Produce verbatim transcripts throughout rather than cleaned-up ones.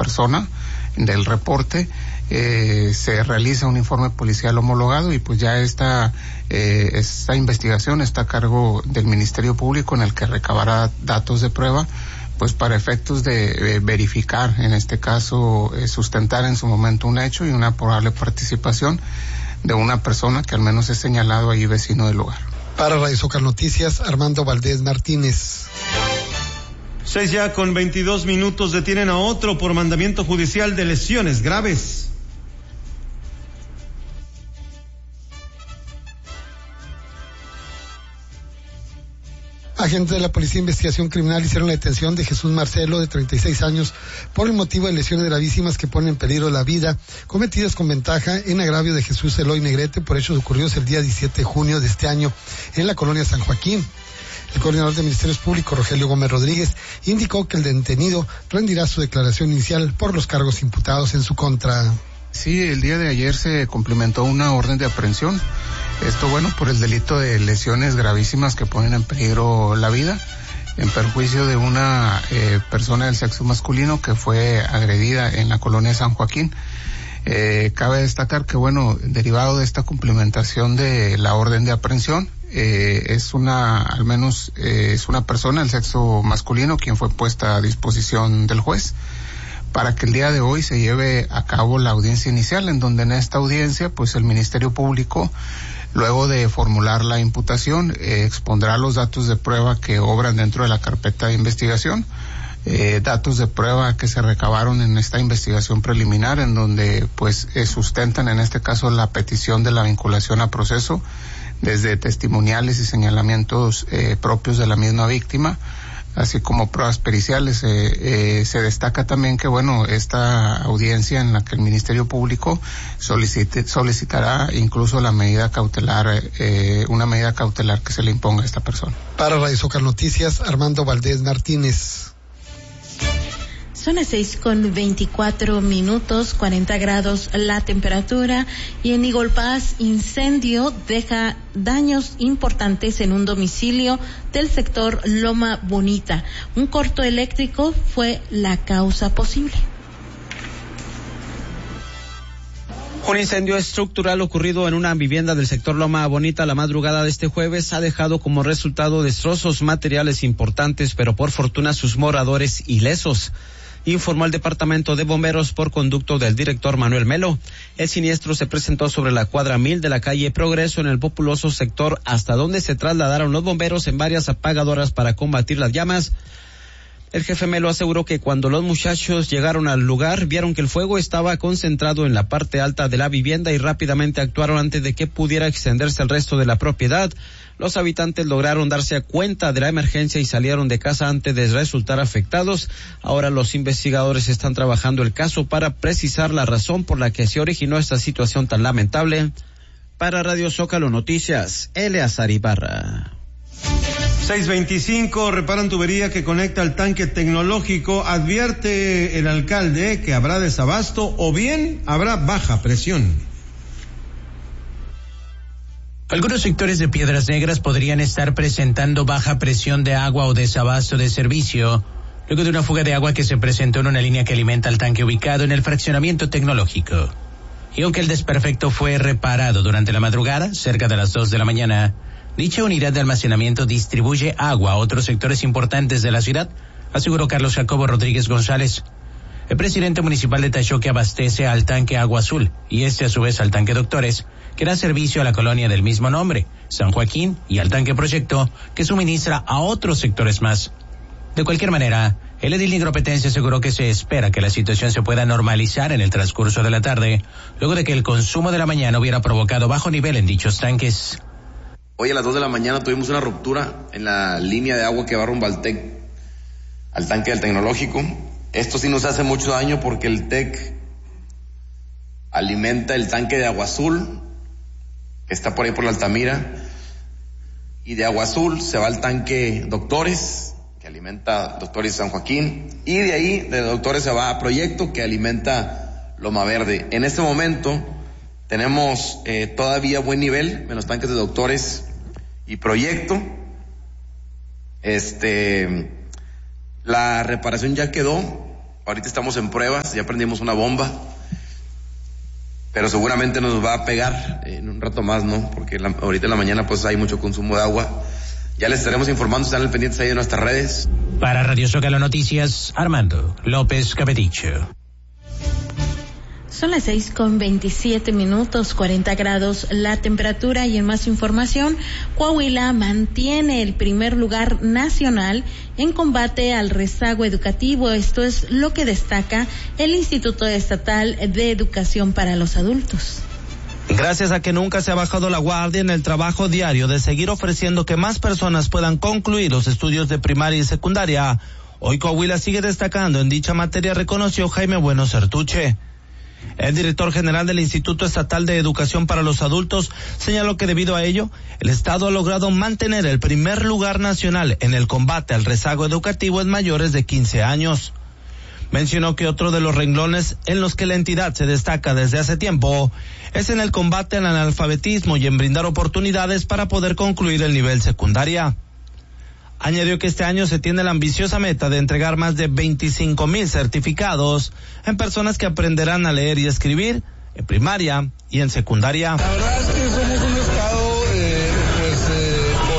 persona del reporte, eh, se realiza un informe policial homologado y pues ya esta, eh, esta investigación está a cargo del Ministerio Público, en el que recabará datos de prueba pues para efectos de eh, verificar, en este caso, eh, sustentar en su momento un hecho y una probable participación de una persona que al menos es señalado ahí vecino del lugar. Para Radio Zócalo Noticias, Armando Valdés Martínez. Seis ya con veintidós minutos. Detienen a otro por mandamiento judicial de lesiones graves. Agentes de la Policía de Investigación Criminal hicieron la detención de Jesús Marcelo, de treinta y seis años, por el motivo de lesiones gravísimas que ponen en peligro la vida, cometidas con ventaja en agravio de Jesús Eloy Negrete por hechos ocurridos el día diecisiete de junio de este año en la colonia San Joaquín. El coordinador de Ministerios Públicos, Rogelio Gómez Rodríguez, indicó que el detenido rendirá su declaración inicial por los cargos imputados en su contra. Sí, el día de ayer se cumplimentó una orden de aprehensión. Esto, bueno, por el delito de lesiones gravísimas que ponen en peligro la vida, en perjuicio de una eh, persona del sexo masculino que fue agredida en la colonia San Joaquín. Eh, cabe destacar que, bueno, derivado de esta cumplimentación de la orden de aprehensión, eh, es una, al menos, eh, es una persona del sexo masculino quien fue puesta a disposición del juez para que el día de hoy se lleve a cabo la audiencia inicial, en donde en esta audiencia, pues el Ministerio Público, luego de formular la imputación, eh, expondrá los datos de prueba que obran dentro de la carpeta de investigación, eh, datos de prueba que se recabaron en esta investigación preliminar, en donde pues eh, sustentan en este caso la petición de la vinculación a proceso, desde testimoniales y señalamientos eh, propios de la misma víctima, así como pruebas periciales. Eh, eh, se destaca también que, bueno, esta audiencia en la que el Ministerio Público solicite, solicitará incluso la medida cautelar, eh, una medida cautelar que se le imponga a esta persona. Para Radio Zócalo Noticias, Armando Valdés Martínez. Son las seis con veinticuatro minutos, cuarenta grados la temperatura, y en Igolpaz, incendio deja daños importantes en un domicilio del sector Loma Bonita. Un corto eléctrico fue la causa posible. Un incendio estructural ocurrido en una vivienda del sector Loma Bonita la madrugada de este jueves ha dejado como resultado destrozos materiales importantes, pero por fortuna sus moradores ilesos, informó el Departamento de Bomberos por conducto del director Manuel Melo. El siniestro se presentó sobre la cuadra mil de la calle Progreso, en el populoso sector, hasta donde se trasladaron los bomberos en varias apagadoras para combatir las llamas. El jefe Melo aseguró que cuando los muchachos llegaron al lugar, vieron que el fuego estaba concentrado en la parte alta de la vivienda y rápidamente actuaron antes de que pudiera extenderse al resto de la propiedad. Los habitantes lograron darse cuenta de la emergencia y salieron de casa antes de resultar afectados. Ahora los investigadores están trabajando el caso para precisar la razón por la que se originó esta situación tan lamentable. Para Radio Zócalo Noticias, Eleazar Ibarra. seis veinticinco, reparan tubería que conecta al tanque tecnológico. Advierte el alcalde que habrá desabasto o bien habrá baja presión. Algunos sectores de Piedras Negras podrían estar presentando baja presión de agua o desabasto de servicio, luego de una fuga de agua que se presentó en una línea que alimenta el tanque ubicado en el fraccionamiento tecnológico. Y aunque el desperfecto fue reparado durante la madrugada, cerca de las dos de la mañana, dicha unidad de almacenamiento distribuye agua a otros sectores importantes de la ciudad, aseguró Carlos Jacobo Rodríguez González. El presidente municipal detalló que abastece al tanque Agua Azul y este a su vez al tanque Doctores, que da servicio a la colonia del mismo nombre, San Joaquín, y al tanque Proyecto, que suministra a otros sectores más. De cualquier manera, el edil nigropetense aseguró que se espera que la situación se pueda normalizar en el transcurso de la tarde, luego de que el consumo de la mañana hubiera provocado bajo nivel en dichos tanques. Hoy a las dos de la mañana tuvimos una ruptura en la línea de agua que va rumbo al TEC, al tanque del tecnológico. Esto sí nos hace mucho daño porque el TEC alimenta el tanque de Agua Azul, que está por ahí por la Altamira, y de Agua Azul se va al tanque Doctores, que alimenta Doctores San Joaquín, y de ahí de Doctores se va a Proyecto, que alimenta Loma Verde. En este momento tenemos eh, todavía buen nivel en los tanques de Doctores y Proyecto. Este, la reparación ya quedó, Ahorita estamos en pruebas, ya prendimos una bomba, pero seguramente nos va a pegar en un rato más, ¿no? Porque la, ahorita en la mañana pues hay mucho consumo de agua. Ya les estaremos informando, están al pendientes ahí de nuestras redes. Para Radio Zócalo Noticias, Armando López Capeticho. Son las seis con veintisiete minutos, cuarenta grados la temperatura, y en más información, Coahuila mantiene el primer lugar nacional en combate al rezago educativo. Esto es lo que destaca el Instituto Estatal de Educación para los Adultos. Gracias a que nunca se ha bajado la guardia en el trabajo diario de seguir ofreciendo que más personas puedan concluir los estudios de primaria y secundaria, hoy Coahuila sigue destacando en dicha materia, reconoció Jaime Bueno Certuche. El director general del Instituto Estatal de Educación para los Adultos señaló que debido a ello, el Estado ha logrado mantener el primer lugar nacional en el combate al rezago educativo en mayores de quince años. Mencionó que otro de los renglones en los que la entidad se destaca desde hace tiempo es en el combate al analfabetismo y en brindar oportunidades para poder concluir el nivel secundaria. Añadió que este año se tiene la ambiciosa meta de entregar más de veinticinco mil certificados en personas que aprenderán a leer y escribir en primaria y en secundaria. La verdad es que somos un estado eh, pues eh, con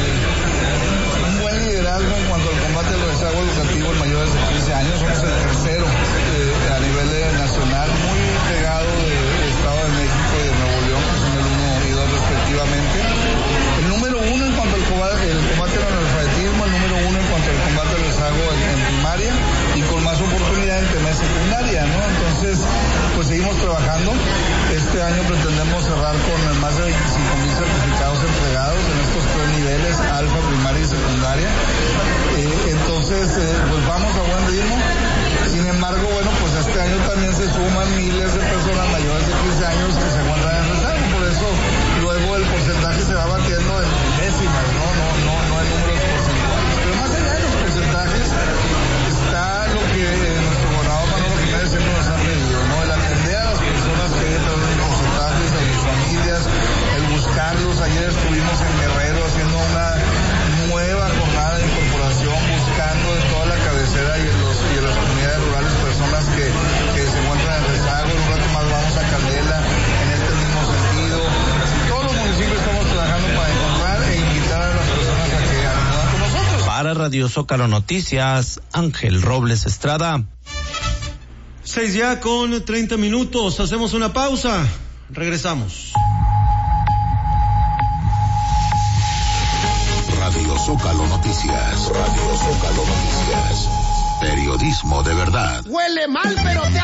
eh, un buen liderazgo en cuanto al combate al rezago educativo en mayores de quince años. Somos el tercero eh, a nivel eh, nacional, muy pegado del Estado de México y de Nuevo León, que son el uno y dos respectivamente. El número uno en cuanto al combate, el combate al analfabetismo, el número uno en cuanto al combate al rezago en, en primaria, y con más oportunidad en tener secundaria, ¿no? Entonces, pues seguimos trabajando. Este año pretendemos cerrar con más de veinticinco mil certificados entregados en estos tres niveles, alfa, primaria y secundaria. Eh, entonces, eh, pues vamos a buen ritmo. Sin embargo, bueno, pues este año también se suman miles de personas mayores de quince años que se encuentran en rezago. Por eso, luego el porcentaje se va batiendo en décimas, ¿no? No, no, no en números porcentuales. Pero más allá de los porcentajes, está lo que eh, nuestro gobernador Manolo Jiménez siempre nos ha pedido, ¿no? El atender a las personas que hay detrás de los porcentajes, a sus familias, el buscarlos. Ayer estuvimos en Guerrero haciendo una nueva jornada de incorporación, buscando en toda la cabecera y en, los, y en las comunidades rurales personas que, que se encuentran en rezago. En un rato más vamos a Candela en este mismo sentido. En todos los municipios estamos trabajando para encontrar e invitar a las personas a que acudan con nosotros. Para Radio Zócalo Noticias, Ángel Robles Estrada. Seis ya con treinta minutos, hacemos una pausa, regresamos. Radio Zócalo Noticias, Radio Zócalo Noticias, periodismo de verdad. Huele mal, pero te